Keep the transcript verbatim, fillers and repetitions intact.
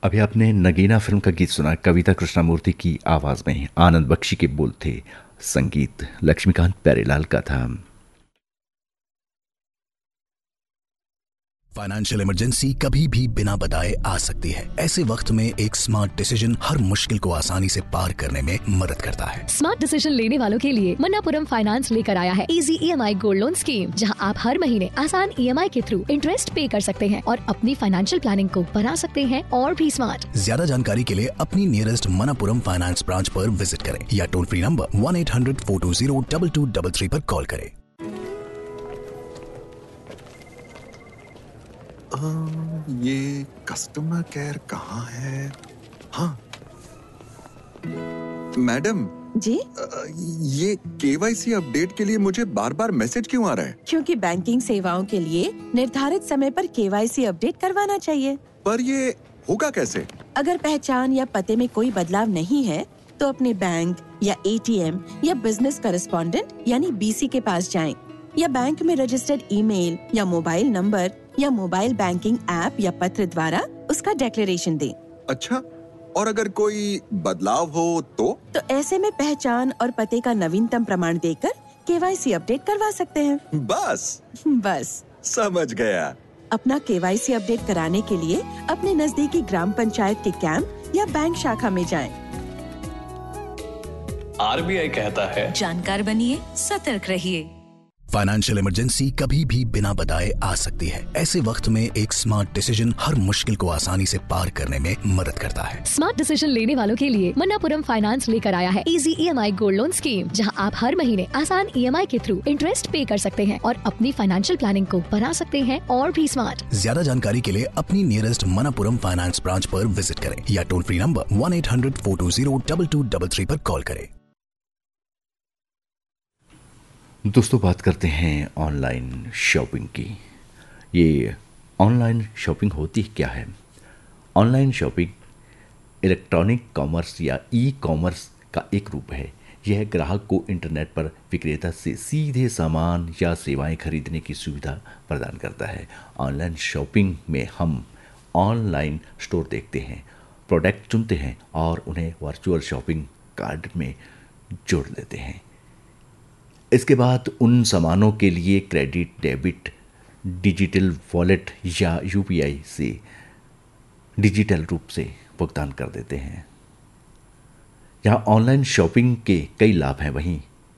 अभी आपने नगीना फिल्म का गीत सुना, कविता कृष्णमूर्ति की आवाज में। आनंद बख्शी के बोल थे, संगीत लक्ष्मीकांत प्यारेलाल का था। फाइनेंशियल इमरजेंसी कभी भी बिना बताए आ सकती है। ऐसे वक्त में एक स्मार्ट डिसीजन हर मुश्किल को आसानी से पार करने में मदद करता है। स्मार्ट डिसीजन लेने वालों के लिए मन्नापुरम फाइनेंस लेकर आया है easy EMI gold loan scheme, जहां आप हर महीने आसान ईएमआई के थ्रू इंटरेस्ट पे कर सकते हैं और अपनी फाइनेंशियल प्लानिंग को बना सकते हैं और भी स्मार्ट। ज्यादा जानकारी के लिए अपनी नियरेस्ट मन्नापुरम फाइनेंस ब्रांच पर विजिट करें या toll free number one eight hundred four to zero double two double three पर कॉल करें। आ, ये कस्टमर केयर कहाँ है? हाँ मैडम जी, ये केवाईसी अपडेट के लिए मुझे बार बार मैसेज क्यों आ रहा है? क्योंकि बैंकिंग सेवाओं के लिए निर्धारित समय पर केवाईसी अपडेट करवाना चाहिए। पर ये होगा कैसे? अगर पहचान या पते में कोई बदलाव नहीं है तो अपने बैंक या एटीएम या बिजनेस करेस्पॉन्डेंट यानी बीसी के पास जाएं, या बैंक में रजिस्टर्ड ईमेल या मोबाइल नंबर या मोबाइल बैंकिंग ऐप या पत्र द्वारा उसका डिक्लेरेशन दें। अच्छा, और अगर कोई बदलाव हो तो? तो ऐसे में पहचान और पते का नवीनतम प्रमाण देकर केवाईसी अपडेट करवा सकते हैं। बस बस समझ गया। अपना केवाईसी अपडेट कराने के लिए अपने नजदीकी ग्राम पंचायत के कैंप या बैंक शाखा में जाएं। आरबीआई कहता है, जानकार बनिए, सतर्क रहिए। फाइनेंशियल इमरजेंसी कभी भी बिना बताए आ सकती है। ऐसे वक्त में एक स्मार्ट डिसीजन हर मुश्किल को आसानी से पार करने में मदद करता है। स्मार्ट डिसीजन लेने वालों के लिए मन्नापुरम फाइनेंस लेकर आया है easy EMI gold loan scheme, जहां आप हर महीने आसान ईएमआई के थ्रू इंटरेस्ट पे कर सकते हैं और अपनी फाइनेंशियल प्लानिंग को बना सकते हैं और भी स्मार्ट। ज्यादा जानकारी के लिए अपनी नियरेस्ट मन्नापुरम फाइनेंस ब्रांच पर विजिट करें या toll free number one eight hundred four to zero double two double three पर कॉल करें। दोस्तों, बात करते हैं ऑनलाइन शॉपिंग की। ये ऑनलाइन शॉपिंग होती क्या है? ऑनलाइन शॉपिंग इलेक्ट्रॉनिक कॉमर्स या ई कॉमर्स का एक रूप है। यह ग्राहक को इंटरनेट पर विक्रेता से सीधे सामान या सेवाएं खरीदने की सुविधा प्रदान करता है। ऑनलाइन शॉपिंग में हम ऑनलाइन स्टोर देखते हैं, प्रोडक्ट चुनते हैं और उन्हें वर्चुअल शॉपिंग कार्ट में जोड़ देते हैं। इसके बाद उन सामानों के लिए क्रेडिट, डेबिट, डिजिटल वॉलेट या यूपीआई से डिजिटल रूप से भुगतान कर देते हैं। यहाँ ऑनलाइन शॉपिंग के कई लाभ हैं, वहीं